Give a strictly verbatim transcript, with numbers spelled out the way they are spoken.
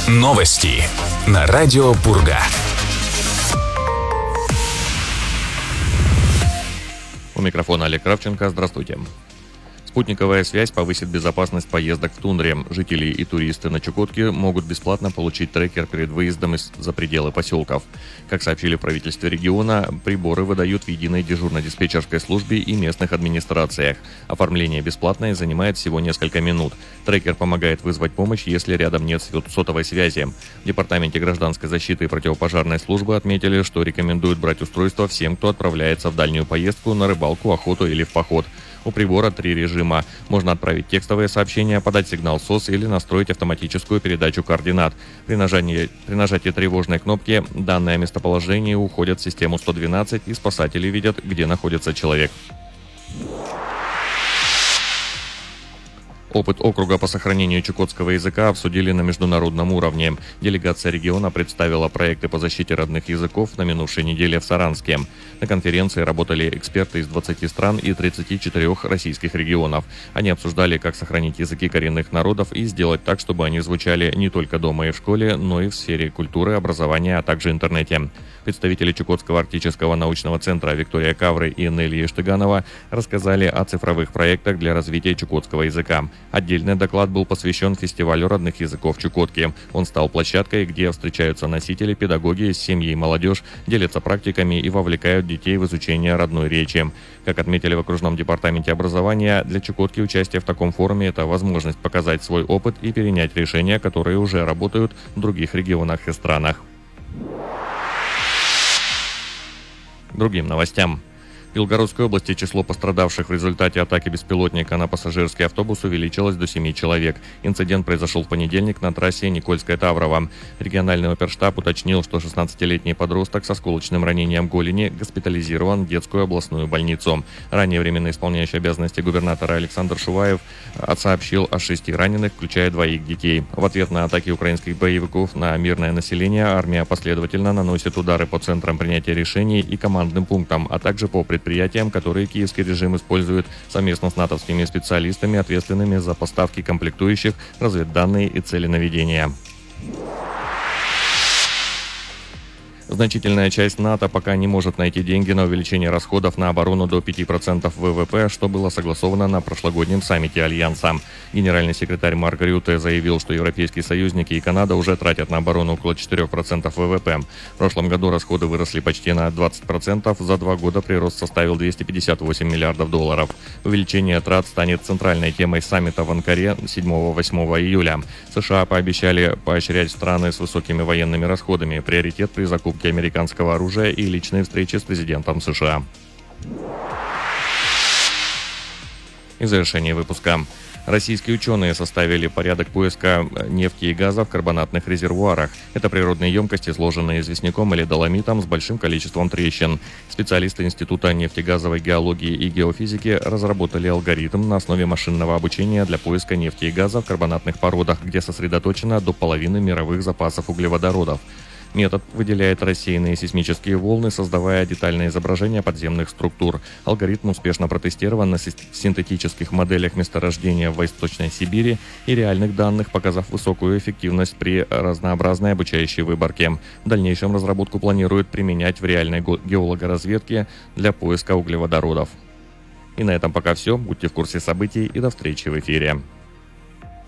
Новости на радио Пурга. У микрофона Олег Кравченко. Здравствуйте. Спутниковая связь повысит безопасность поездок в тундре. Жители и туристы на Чукотке могут бесплатно получить трекер перед выездом из- за пределы поселков. Как сообщили в правительстве региона, приборы выдают в единой дежурно-диспетчерской службе и местных администрациях. Оформление бесплатное занимает всего несколько минут. Трекер помогает вызвать помощь, если рядом нет сотовой связи. В Департаменте гражданской защиты и противопожарной службы отметили, что рекомендуют брать устройство всем, кто отправляется в дальнюю поездку, на рыбалку, охоту или в поход. У прибора три режима. Можно отправить текстовые сообщения, подать сигнал СОС или настроить автоматическую передачу координат. При нажатии, при нажатии тревожной кнопки данные о местоположении уходят в систему сто двенадцать, и спасатели видят, где находится человек. Опыт округа по сохранению чукотского языка обсудили на международном уровне. Делегация региона представила проекты по защите родных языков на минувшей неделе в Саранске. На конференции работали эксперты из двадцати стран и тридцати четырёх российских регионов. Они обсуждали, как сохранить языки коренных народов и сделать так, чтобы они звучали не только дома и в школе, но и в сфере культуры, образования, а также интернете. Представители Чукотского арктического научного центра Виктория Кавры и Нелли Штыганова рассказали о цифровых проектах для развития чукотского языка. Отдельный доклад был посвящен фестивалю родных языков Чукотки. Он стал площадкой, где встречаются носители, педагоги, семьи и молодежь, делятся практиками и вовлекают детей в изучение родной речи. Как отметили в окружном департаменте образования, для Чукотки участие в таком форуме – это возможность показать свой опыт и перенять решения, которые уже работают в других регионах и странах. К другим новостям. В Белгородской области число пострадавших в результате атаки беспилотника на пассажирский автобус увеличилось до семи человек. Инцидент произошел в понедельник на трассе Никольская-Таврово. Региональный оперштаб уточнил, что шестнадцатилетний подросток с осколочным ранением голени госпитализирован в детскую областную больницу. Ранее временно исполняющий обязанности губернатора Александр Шуваев сообщил о шести раненых, включая двоих детей. В ответ на атаки украинских боевиков на мирное население армия последовательно наносит удары по центрам принятия решений и командным пунктам, а также по предприятиям, предприятиям, которые киевский режим использует совместно с натовскими специалистами, ответственными за поставки комплектующих, разведданные и цели наведения. Значительная часть НАТО пока не может найти деньги на увеличение расходов на оборону до пяти процентов ВВП, что было согласовано на прошлогоднем саммите Альянса. Генеральный секретарь Марк Рютте заявил, что европейские союзники и Канада уже тратят на оборону около четырёх процентов ВВП. В прошлом году расходы выросли почти на двадцать процентов, за два года прирост составил двести пятьдесят восемь миллиардов долларов. Увеличение трат станет центральной темой саммита в Анкаре седьмого-восьмого июля. США пообещали поощрять страны с высокими военными расходами, приоритет при закупке американского оружия и личные встречи с президентом США. И в завершение выпуска. Российские ученые составили порядок поиска нефти и газа в карбонатных резервуарах. Это природные емкости, сложенные известняком или доломитом с большим количеством трещин. Специалисты Института нефтегазовой геологии и геофизики разработали алгоритм на основе машинного обучения для поиска нефти и газа в карбонатных породах, где сосредоточено до половины мировых запасов углеводородов. Метод выделяет рассеянные сейсмические волны, создавая детальное изображение подземных структур. Алгоритм успешно протестирован на синтетических моделях месторождения в Восточной Сибири и реальных данных, показав высокую эффективность при разнообразной обучающей выборке. В дальнейшем разработку планируют применять в реальной геологоразведке для поиска углеводородов. И на этом пока все. Будьте в курсе событий и до встречи в эфире.